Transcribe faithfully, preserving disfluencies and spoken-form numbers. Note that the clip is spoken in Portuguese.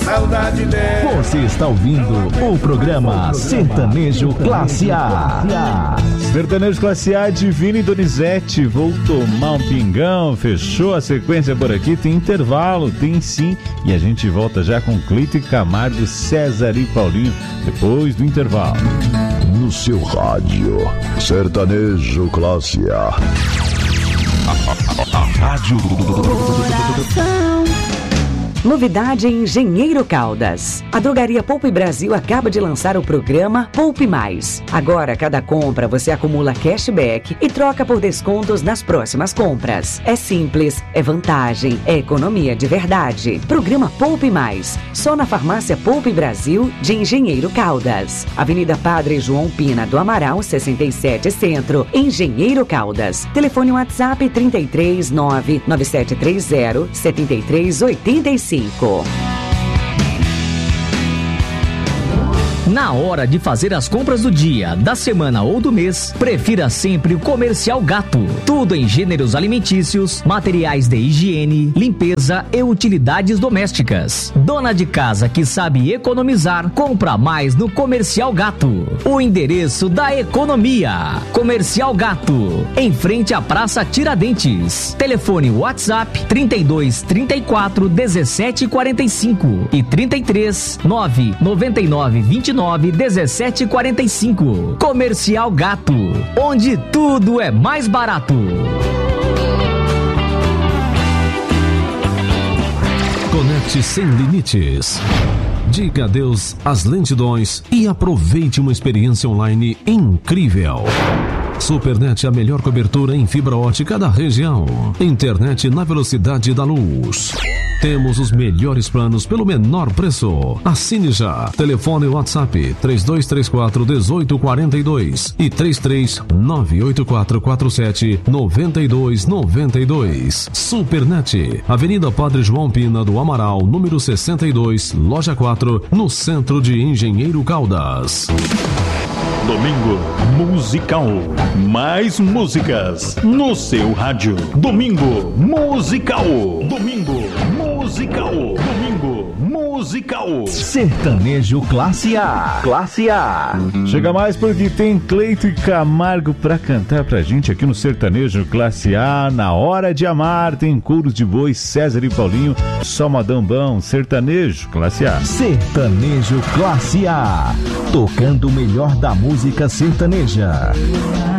saudade dela. Você está ouvindo o programa Sertanejo Classe A. Sertanejo Classe A, Divino e Donizete. Vou tomar um pingão. Fechou a sequência por aqui. Tem intervalo, tem sim. E a gente volta já com Cleito e Camargo, César e Paulinho depois do intervalo. No seu rádio, Sertanejo Classe A. Rádio Coração. Novidade em Engenheiro Caldas. A Drogaria Poupe Brasil acaba de lançar o programa Poupe Mais. Agora, cada compra você acumula cashback e troca por descontos nas próximas compras. É simples, é vantagem, é economia de verdade. Programa Poupe Mais. Só na Farmácia Poupe Brasil de Engenheiro Caldas. Avenida Padre João Pina do Amaral, sessenta e sete Centro, Engenheiro Caldas. Telefone WhatsApp trinta e três, nove nove sete três zero, sete três oito cinco. Na hora de fazer as compras do dia, da semana ou do mês, prefira sempre o Comercial Gato. Tudo em gêneros alimentícios, materiais de higiene, limpeza e utilidades domésticas. Dona de casa que sabe economizar, compra mais no Comercial Gato. O endereço da economia. Comercial Gato, em frente à Praça Tiradentes. Telefone WhatsApp trinta e dois, trinta e quatro, dezessete, quarenta e cinco e trinta e três, nove noventa e nove, vinte e nove, dezessete, quarenta e cinco. Comercial Gato, onde tudo é mais barato. Conecte sem limites. Diga adeus às lentidões e aproveite uma experiência online incrível. Supernet, a melhor cobertura em fibra ótica da região. Internet na velocidade da luz. Temos os melhores planos pelo menor preço. Assine já. Telefone WhatsApp três dois três quatro, um oito quatro dois e três três nove oito quatro quatro sete, nove dois nove dois. Supernet, Avenida Padre João Pina do Amaral, número sessenta e dois, loja quatro, no centro de Engenheiro Caldas. Domingo Musical. Mais músicas no seu rádio. Domingo Musical. Domingo Musical. Domingo Musical. Sertanejo Classe A. Classe A. Chega mais porque tem Cleito e Camargo pra cantar pra gente aqui no Sertanejo Classe A. Na Hora de Amar tem Couros de Boi, César e Paulinho. Só modão bom, Sertanejo Classe A. Sertanejo Classe A. Tocando o melhor da música sertaneja.